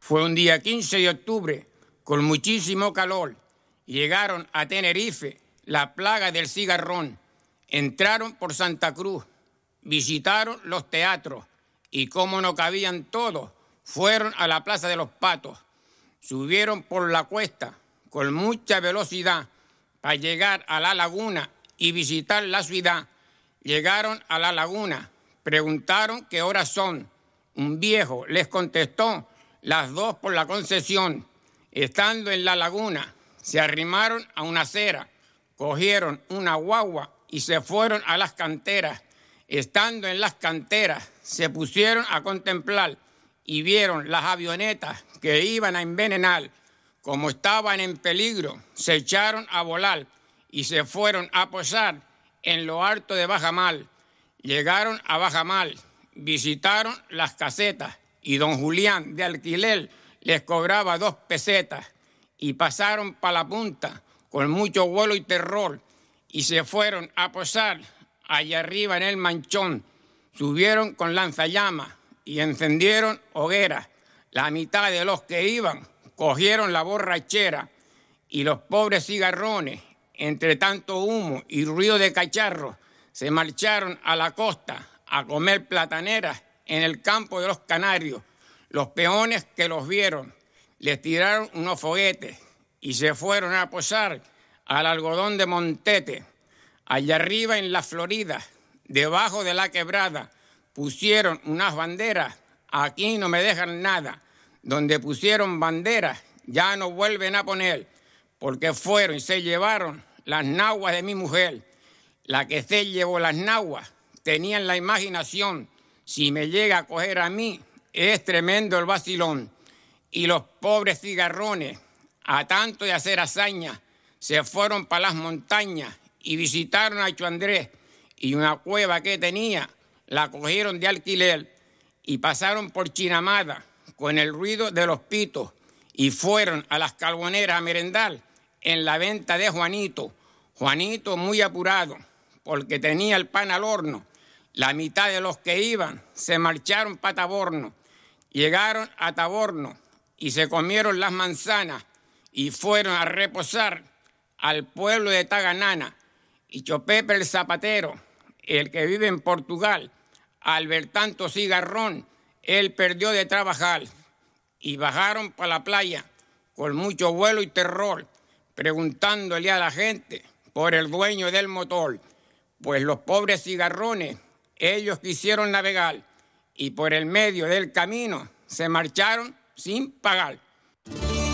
Fue un día 15 de octubre, con muchísimo calor. Llegaron a Tenerife, la plaga del cigarrón. Entraron por Santa Cruz, visitaron los teatros y como no cabían todos, fueron a la Plaza de los Patos. Subieron por la cuesta con mucha velocidad para llegar a la laguna y visitar la ciudad. Llegaron a la laguna, preguntaron qué horas son. Un viejo les contestó, las 2 por la Concesión. Estando en la laguna, se arrimaron a una acera, cogieron una guagua y se fueron a las canteras. Estando en las canteras, se pusieron a contemplar y vieron las avionetas que iban a envenenar. Como estaban en peligro, se echaron a volar y se fueron a posar en lo alto de Bajamar. Llegaron a Bajamar, visitaron las casetas y don Julián de alquiler les cobraba 2 pesetas y pasaron para la punta con mucho vuelo y terror y se fueron a posar allá arriba en el Manchón. Subieron con lanzallamas y encendieron hogueras. La mitad de los que iban cogieron la borrachera y los pobres cigarrones, entre tanto humo y ruido de cacharros, se marcharon a la costa a comer plataneras en el campo de los Canarios. Los peones que los vieron les tiraron unos foguetes y se fueron a posar al algodón de Montete. Allá arriba en la Florida, debajo de la quebrada, pusieron unas banderas. Aquí no me dejan nada. Donde pusieron banderas ya no vuelven a poner, porque fueron y se llevaron las naguas de mi mujer. La que se llevó las naguas tenía en la imaginación, si me llega a coger a mí, es tremendo el vacilón. Y los pobres cigarrones, a tanto de hacer hazaña, se fueron para las montañas y visitaron a Chu Andrés y una cueva que tenía, la cogieron de alquiler y pasaron por Chinamada con el ruido de los pitos y fueron a las carboneras a merendar en la venta de Juanito. Juanito muy apurado porque tenía el pan al horno. La mitad de los que iban se marcharon para Taborno. Llegaron a Taborno y se comieron las manzanas y fueron a reposar al pueblo de Taganana. Y Chopepe el zapatero, el que vive en Portugal, al ver tanto cigarrón, él perdió de trabajar. Y bajaron para la playa con mucho vuelo y terror, preguntándole a la gente por el dueño del motor. Pues los pobres cigarrones, ellos quisieron navegar y por el medio del camino se marcharon sin pagar.